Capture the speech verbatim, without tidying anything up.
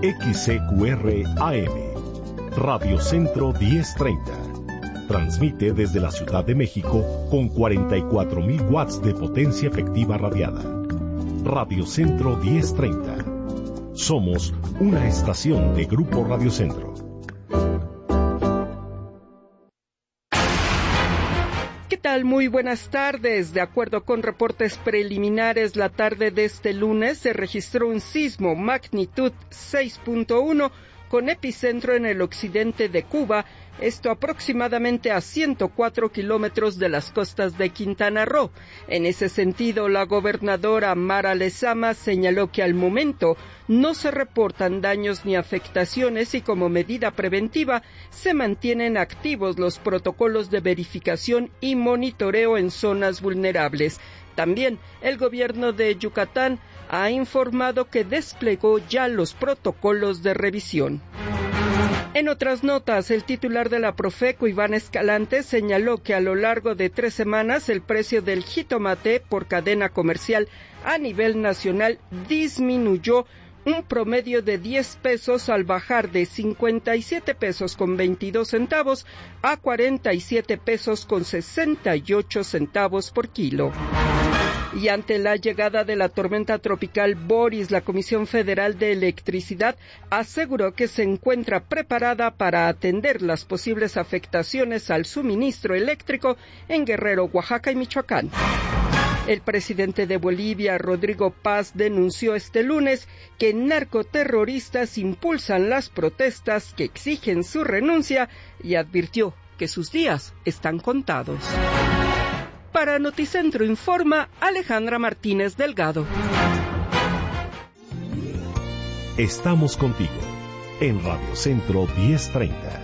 X C Q R A M, Radio Centro diez treinta. Transmite desde la Ciudad de México con cuarenta y cuatro mil watts de potencia efectiva radiada. Radio Centro diez treinta. Somos una estación de Grupo Radio Centro. ¿Qué tal? Muy buenas tardes. De acuerdo con reportes preliminares, la tarde de este lunes se registró un sismo magnitud seis punto uno con epicentro en el occidente de Cuba, esto aproximadamente a ciento cuatro kilómetros de las costas de Quintana Roo. En ese sentido, la gobernadora Mara Lezama señaló que al momento no se reportan daños ni afectaciones y como medida preventiva se mantienen activos los protocolos de verificación y monitoreo en zonas vulnerables. También el gobierno de Yucatán ha informado que desplegó ya los protocolos de revisión. En otras notas, el titular de la Profeco, Iván Escalante, señaló que a lo largo de tres semanas el precio del jitomate por cadena comercial a nivel nacional disminuyó un promedio de diez pesos al bajar de cincuenta y siete pesos con veintidós centavos a cuarenta y siete pesos con sesenta y ocho centavos por kilo. Y ante la llegada de la tormenta tropical Boris, la Comisión Federal de Electricidad aseguró que se encuentra preparada para atender las posibles afectaciones al suministro eléctrico en Guerrero, Oaxaca y Michoacán. El presidente de Bolivia, Rodrigo Paz, denunció este lunes que narcoterroristas impulsan las protestas que exigen su renuncia y advirtió que sus días están contados. Para Noticentro informa Alejandra Martínez Delgado. Estamos contigo en Radio Centro diez treinta.